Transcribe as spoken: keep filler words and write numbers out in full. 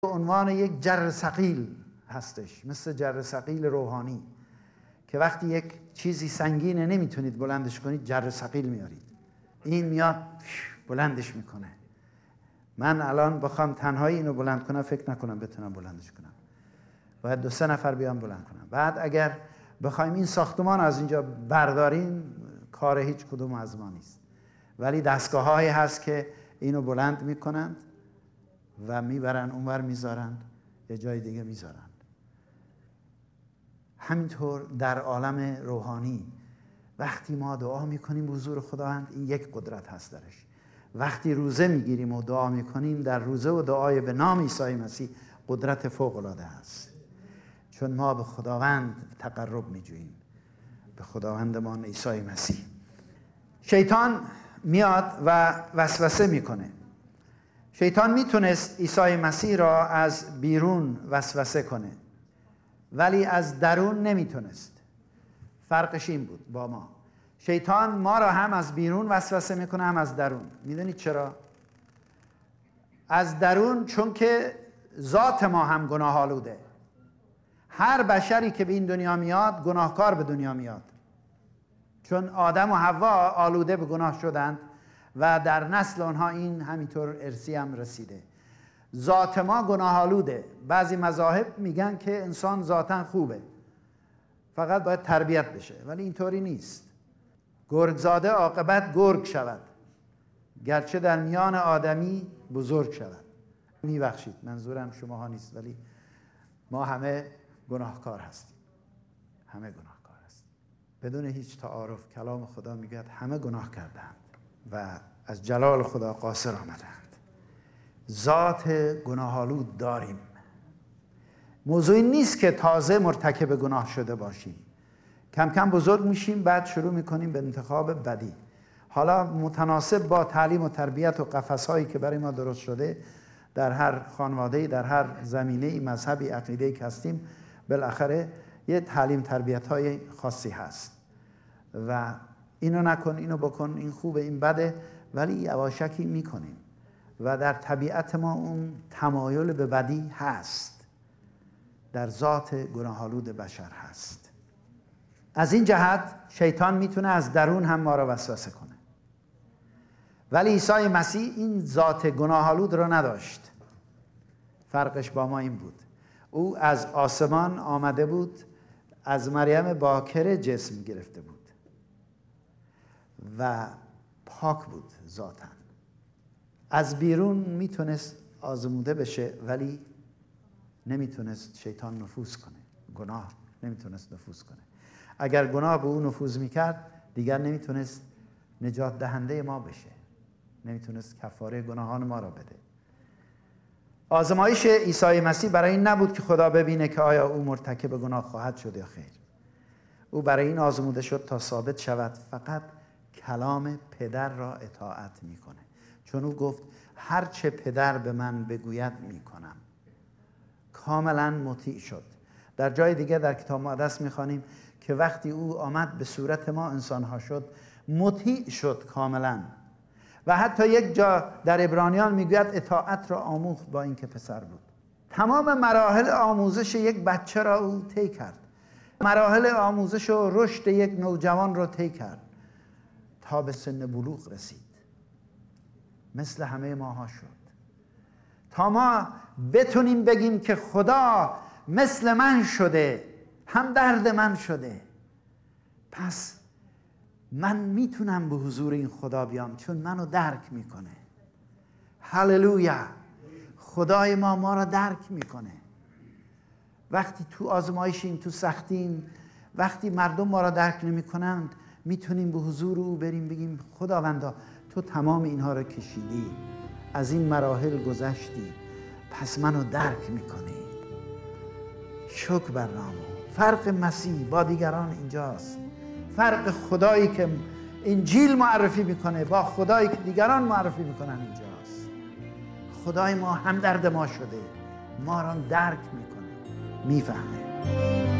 به عنوان یک جر ثقیل هستش، مثل جر ثقیل روحانی که وقتی یک چیزی سنگینه نمیتونید بلندش کنید، جر ثقیل میارید، این میاد بلندش میکنه. من الان بخوام تنهایی اینو بلند کنم فکر نکنم بتونم بلندش کنم، باید دو سه نفر بیان بلند کنم. بعد اگر بخوایم این ساختمان از اینجا برداریم کار هیچ کدوم از ما نیست، ولی دستگاه هایی هست که اینو بلند میکنند و میبرن اونور میذارند یه جای دیگه میذارند. همینطور در عالم روحانی وقتی ما دعا میکنیم به حضور خداوند، این یک قدرت هست درش. وقتی روزه میگیریم و دعا میکنیم، در روزه و دعای به نام عیسی مسیح قدرت فوق العاده است، چون ما به خداوند تقرب میجوییم، به خداوندمان عیسی مسیح. شیطان میاد و وسوسه میکنه. شیطان میتونست عیسی مسیح را از بیرون وسوسه کنه ولی از درون نمیتونست. فرقش این بود با ما. شیطان ما را هم از بیرون وسوسه میکنه هم از درون. میدونید چرا؟ از درون چون که ذات ما هم گناه آلوده. هر بشری که به این دنیا میاد گناهکار به دنیا میاد، چون آدم و حوا آلوده به گناه شدند و در نسل آنها این همینطور ارثی هم رسیده. ذات ما گناه آلوده. بعضی مذاهب میگن که انسان ذاتاً خوبه، فقط باید تربیت بشه، ولی اینطوری نیست. گرگزاده عاقبت گرگ شود، گرچه در میان آدمی بزرگ شود. میبخشید منظورم شماها نیست، ولی ما همه گناهکار هستیم، همه گناهکار هستیم. بدون هیچ تعارف کلام خدا میگوید همه گناه کردند و از جلال خدا قاصر آمدند. ذات گناه‌آلود داریم. موضوع این نیست که تازه مرتکب گناه شده باشیم، کم کم بزرگ میشیم، بعد شروع میکنیم به انتخاب بدی. حالا متناسب با تعلیم و تربیت و قفس‌هایی که برای ما درست شده در هر خانواده‌ای، در هر زمینه‌ای، مذهبی، عقیده‌ای که هستیم، بالاخره یه تعلیم تربیت‌های خاصی هست و اینو نکن، اینو بکن، این خوبه، این بده، ولی یواشکی میکنیم و در طبیعت ما اون تمایل به بدی هست، در ذات گناه‌آلود بشر هست. از این جهت شیطان میتونه از درون هم ما را وسوسه کنه، ولی عیسی مسیح این ذات گناه‌آلود رو نداشت. فرقش با ما این بود، او از آسمان آمده بود، از مریم باکره جسم گرفته بود و پاک بود ذاتاً. از بیرون میتونست آزموده بشه ولی نمیتونست شیطان نفوذ کنه، گناه نمیتونست نفوذ کنه. اگر گناه به او نفوذ میکرد دیگر نمیتونست نجات دهنده ما بشه، نمیتونست کفاره گناهان ما را بده. آزمایش عیسی مسیح برای این نبود که خدا ببینه که آیا او مرتکب گناه خواهد شد یا خیر. او برای این آزموده شد تا ثابت شود فقط کلام پدر را اطاعت میکنه، چون او گفت هر چه پدر به من بگوید میکنم. کاملا مطیع شد. در جای دیگه در کتاب مقدس میخوانیم که وقتی او آمد به صورت ما انسانها شد، مطیع شد کاملا. و حتی یک جا در عبرانیان میگوید اطاعت را آموخت با اینکه پسر بود. تمام مراحل آموزش یک بچه را او طی کرد، مراحل آموزش و رشد یک نوجوان را طی کرد تا به سن بلوغ رسید. مثل همه ماها شد تا ما بتونیم بگیم که خدا مثل من شده، هم درد من شده، پس من میتونم به حضور این خدا بیام چون منو درک میکنه. هللویا. خدای ما ما را درک میکنه. وقتی تو آزمایشیم، تو سختیم، وقتی مردم ما را درک نمیکنند، میتونیم به حضور او بریم بگیم خداوندا تو تمام اینها را کشیدی، از این مراحل گذشتی، پس منو درک میکنی. شکر بر نام. فرق مسیح با دیگران اینجاست. فرق خدایی که انجیل معرفی میکنه با خدایی که دیگران معرفی میکنن اینجاست. خدای ما همدرد ما شده، ما را درک میکنه، میفهمه.